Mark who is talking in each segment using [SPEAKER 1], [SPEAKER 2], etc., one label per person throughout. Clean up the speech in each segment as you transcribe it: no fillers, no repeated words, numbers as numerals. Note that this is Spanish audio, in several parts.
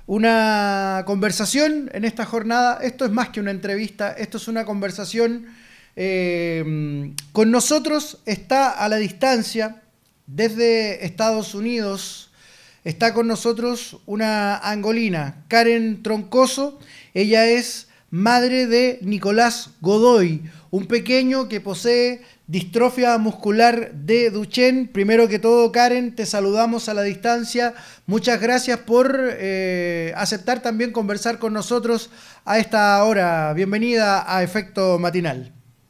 [SPEAKER 1] una conversación en esta jornada. Esto es más que una entrevista, esto es una conversación. Con nosotros está a la distancia, desde Estados Unidos, está con nosotros una angolina, Karen Troncoso. Ella es madre de Nicolás Godoy, un pequeño que posee distrofia muscular de Duchenne. Primero que todo, Karen, te saludamos a la distancia. Muchas gracias por aceptar también conversar con nosotros a esta hora. Bienvenida a Efecto Matinal.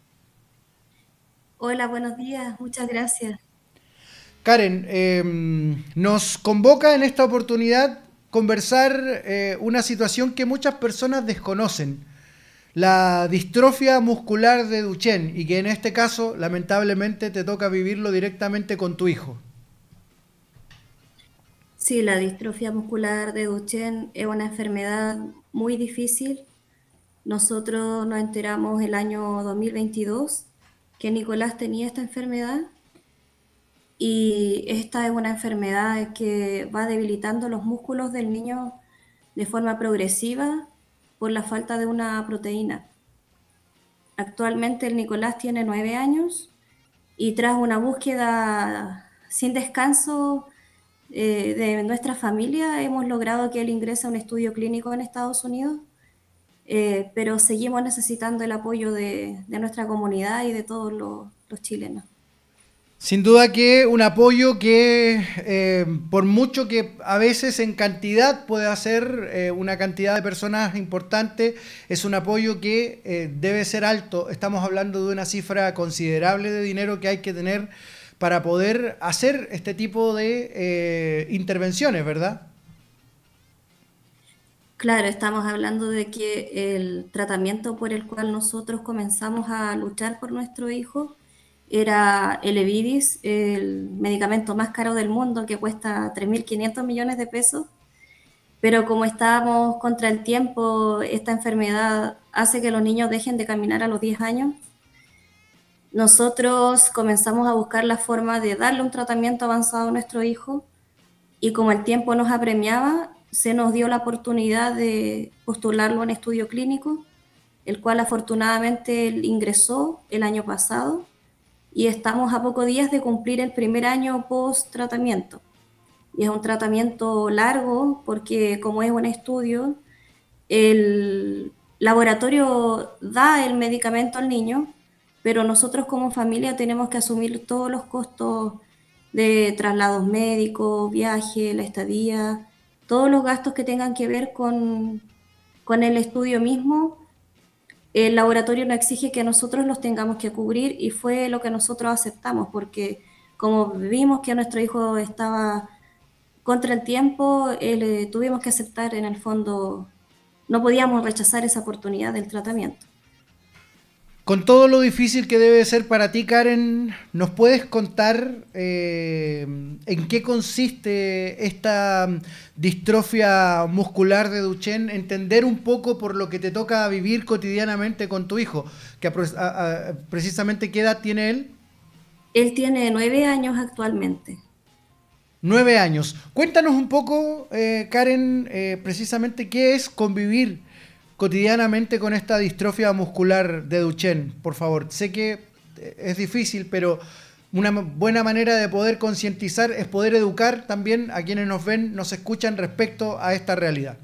[SPEAKER 2] Hola, buenos días, muchas gracias.
[SPEAKER 1] Karen, nos convoca en esta oportunidad conversar una situación que muchas personas desconocen, la distrofia muscular de Duchenne, y que en este caso lamentablemente te toca vivirlo directamente con tu hijo.
[SPEAKER 2] Sí, la distrofia muscular de Duchenne es una enfermedad muy difícil. Nosotros nos enteramos el año 2022 que Nicolás tenía esta enfermedad y esta es una enfermedad que va debilitando los músculos del niño de forma progresiva por la falta de una proteína. Actualmente el Nicolás tiene 9 años y tras una búsqueda sin descanso de nuestra familia hemos logrado que él ingrese a un estudio clínico en Estados Unidos, pero seguimos necesitando el apoyo de nuestra comunidad y de todos los chilenos.
[SPEAKER 1] Sin duda que un apoyo que, por mucho que a veces en cantidad puede hacer una cantidad de personas importante, es un apoyo que debe ser alto. Estamos hablando de una cifra considerable de dinero que hay que tener para poder hacer este tipo de intervenciones, ¿verdad?
[SPEAKER 2] Claro, estamos hablando de que el tratamiento por el cual nosotros comenzamos a luchar por nuestro hijo era el Elevidys, el medicamento más caro del mundo que cuesta 3.500 millones de pesos, pero como estábamos contra el tiempo, esta enfermedad hace que los niños dejen de caminar a los 10 años. Nosotros comenzamos a buscar la forma de darle un tratamiento avanzado a nuestro hijo y como el tiempo nos apremiaba, se nos dio la oportunidad de postularlo en estudio clínico, el cual afortunadamente él ingresó el año pasado y estamos a pocos días de cumplir el primer año post tratamiento. Y es un tratamiento largo porque como es un estudio, el laboratorio da el medicamento al niño, pero nosotros como familia tenemos que asumir todos los costos de traslados médicos, viaje, la estadía, todos los gastos que tengan que ver con el estudio mismo. El laboratorio no exige que nosotros los tengamos que cubrir y fue lo que nosotros aceptamos porque como vimos que nuestro hijo estaba contra el tiempo, tuvimos que aceptar en el fondo, no podíamos rechazar esa oportunidad del tratamiento.
[SPEAKER 1] Con todo lo difícil que debe ser para ti, Karen, ¿nos puedes contar en qué consiste esta distrofia muscular de Duchenne? Entender un poco por lo que te toca vivir cotidianamente con tu hijo, que precisamente qué edad tiene él.
[SPEAKER 2] Él tiene 9 años actualmente.
[SPEAKER 1] 9 años. Cuéntanos un poco, Karen, precisamente qué es convivir cotidianamente con esta distrofia muscular de Duchenne, por favor. Sé que es difícil, pero una buena manera de poder concientizar es poder educar también a quienes nos ven, nos escuchan respecto a esta realidad.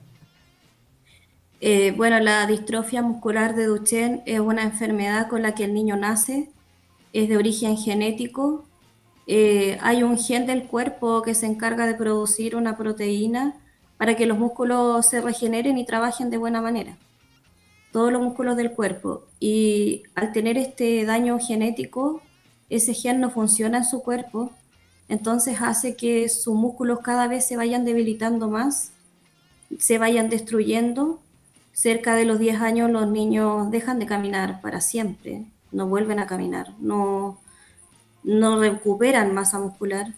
[SPEAKER 2] Bueno, la distrofia muscular de Duchenne es una enfermedad con la que el niño nace, es de origen genético. Hay un gen del cuerpo que se encarga de producir una proteína para que los músculos se regeneren y trabajen de buena manera, todos los músculos del cuerpo. Y al tener este daño genético, ese gen no funciona en su cuerpo, entonces hace que sus músculos cada vez se vayan debilitando más, se vayan destruyendo. Cerca de los 10 años los niños dejan de caminar para siempre, no vuelven a caminar, no recuperan masa muscular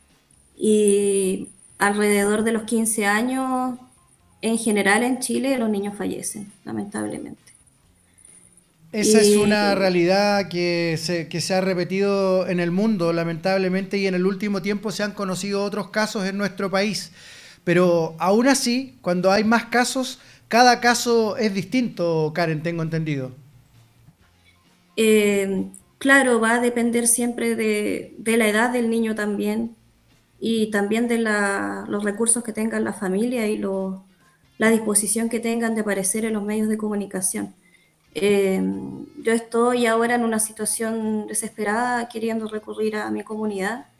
[SPEAKER 2] y alrededor de los 15 años, en general en Chile, los niños fallecen, lamentablemente.
[SPEAKER 1] Esa es una
[SPEAKER 2] Y
[SPEAKER 1] realidad que se ha repetido en el mundo, lamentablemente, y en el último tiempo se han conocido otros casos en nuestro país. Pero aún así, cuando hay más casos, cada caso es distinto, Karen, tengo entendido.
[SPEAKER 2] Claro, va a depender siempre de la edad del niño también y también de los recursos que tengan la familia y la disposición que tengan de aparecer en los medios de comunicación. Yo estoy ahora en una situación desesperada queriendo recurrir a mi comunidad